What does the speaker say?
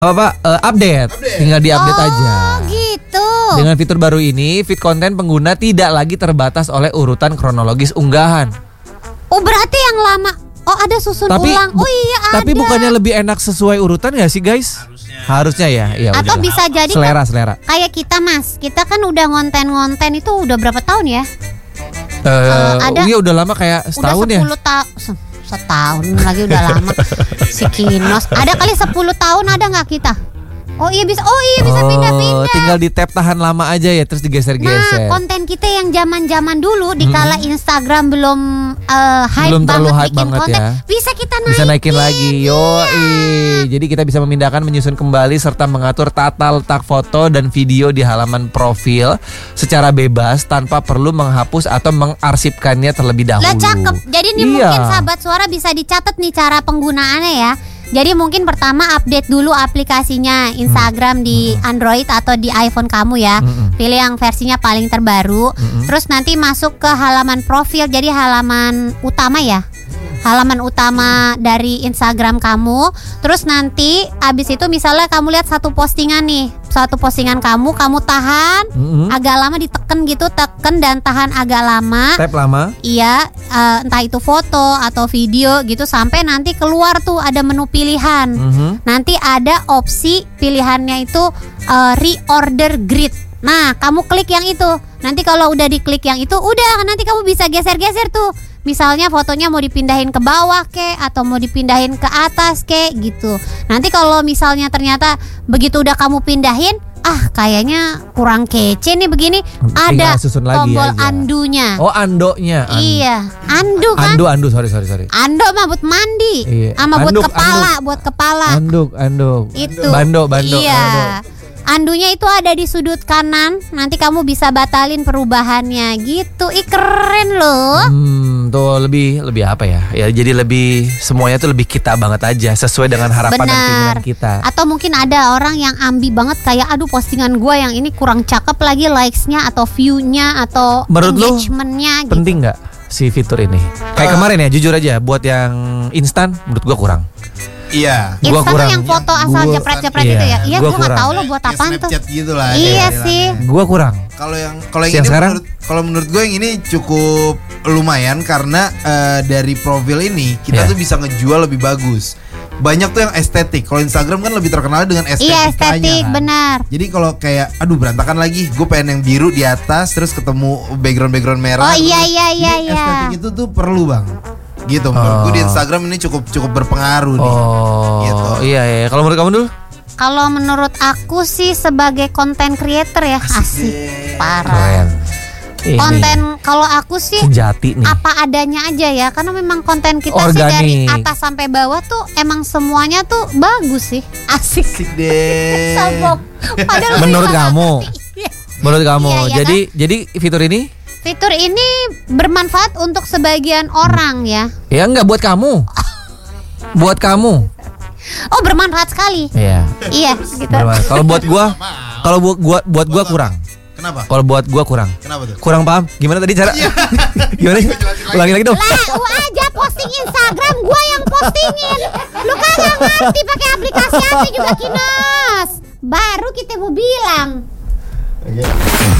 Update. Tinggal diupdate aja. Gitu. Dengan fitur baru ini, feed konten pengguna tidak lagi terbatas oleh urutan kronologis unggahan. Oh, berarti yang lama. Oh, ada susun ulang. Oh iya, ada. Tapi bukannya lebih enak sesuai urutan gak sih, guys? Harusnya ya. Iya. Atau udah. bisa jadi selera. Kayak kita, Mas. Kita kan udah ngonten itu udah berapa tahun ya? Iya udah lama kayak setahun udah 10 ya. Setahun lagi udah lama. Si Kinos. Ada kali 10 tahun ada nggak kita? Oh iya bisa pindah-pindah. Tinggal di tab tahan lama aja ya, terus digeser-geser. Nah, konten kita yang zaman-zaman dulu di kala Instagram belum belum terlalu hype bikin banget konten, ya. Bisa naikin lagi. Jadi kita bisa memindahkan, menyusun kembali serta mengatur tata letak foto dan video di halaman profil secara bebas tanpa perlu menghapus atau mengarsipkannya terlebih dahulu. Lah cakep. Jadi ini mungkin sahabat suara bisa dicatat nih cara penggunaannya ya. Jadi mungkin pertama update dulu aplikasinya Instagram di Android atau di iPhone kamu ya. Pilih yang versinya paling terbaru. Terus nanti masuk ke halaman profil. Jadi halaman utama ya. Halaman utama dari Instagram kamu. Terus nanti abis itu misalnya kamu lihat satu postingan nih. Satu postingan kamu tahan agak lama, diteken gitu, teken dan tahan agak lama. Tap lama. Iya, entah itu foto atau video gitu, sampai nanti keluar tuh ada menu pilihan. Nanti ada opsi pilihannya itu reorder grid. Nah, kamu klik yang itu. Nanti kalau udah diklik yang itu, udah nanti kamu bisa geser-geser tuh. Misalnya fotonya mau dipindahin ke bawah atau mau dipindahin ke atas gitu. Nanti kalau misalnya ternyata begitu udah kamu pindahin, kayaknya kurang kece nih begini, ada tombol undo-nya. Oh, undo-nya. Iya, undo kan? Undo, sorry. Undo mah buat mandi. Iya. Sama buat kepala. Anduk. Itu. Bando. Iya. Andunya itu ada di sudut kanan. Nanti kamu bisa batalin perubahannya gitu. Keren loh. Tuh lebih apa ya? Ya jadi lebih semuanya tuh lebih kita banget aja, sesuai dengan harapan dan keinginan kita. Atau mungkin ada orang yang ambi banget kayak aduh postingan gue yang ini kurang cakep lagi likes-nya atau view-nya atau engagement-nya gitu. Penting nggak si fitur ini? Kayak kemarin ya, jujur aja, buat yang instan menurut gue kurang. Iya. Gua kurang. Yang foto asal jepret-jepret gitu ya. Iya, gua nggak tahu lo buat apaan tuh. Snapchat gitu lah. Iya sih. Gua kurang. Kalau yang ini sekarang, kalau menurut gue yang ini cukup lumayan karena dari profil ini kita tuh bisa ngejual lebih bagus. Banyak tuh yang estetik. Kalau Instagram kan lebih terkenal dengan estetikanya. Iya, estetik, kan? benar. Jadi kalau kayak aduh berantakan lagi, gue pengen yang biru di atas terus ketemu background merah. Oh iya. Estetik itu tuh perlu, Bang. Gitu menurut gue di Instagram ini cukup berpengaruh nih. Gitu. Iya. Kalau menurut kamu dulu? Kalau menurut aku sih sebagai content creator ya asik parah. Keren. Konten kalau aku sih sejati nih. Apa adanya aja ya, karena memang konten kita organik. Sih dari atas sampai bawah tuh emang semuanya tuh bagus sih. Asik deh. Sombong. Padahal menurut kamu? Menurut kamu. Iya, jadi fitur ini? Fitur ini bermanfaat untuk sebagian orang ya. Ya enggak buat kamu. Buat kamu. Oh, bermanfaat sekali. Iya. Iya, gitu. Kalau buat gua kurang. Kenapa? Kalau buat gua kurang. Kenapa tuh? Kurang paham. Gimana tadi cara? Gimana? Ulangi lagi dong. Lah, lu aja posting Instagram, gua yang postingin. Lu kan nggak ngerti pakai aplikasi apa juga, Kinos. Baru kita mau bilang.